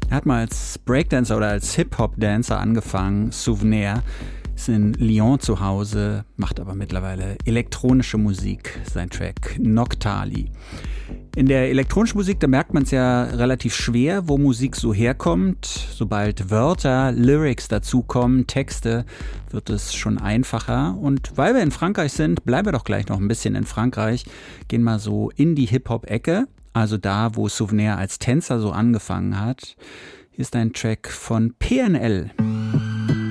Er hat mal als Breakdancer oder als Hip-Hop-Dancer angefangen, Souvenir, ist in Lyon zu Hause, macht aber mittlerweile elektronische Musik, sein Track Noctali. In der elektronischen Musik, da merkt man es ja relativ schwer, wo Musik so herkommt. Sobald Wörter, Lyrics dazukommen, Texte, wird es schon einfacher. Und weil wir in Frankreich sind, bleiben wir doch gleich noch ein bisschen in Frankreich, gehen mal so in die Hip-Hop-Ecke. Also da, wo Souvenir als Tänzer so angefangen hat. Hier ist ein Track von PNL.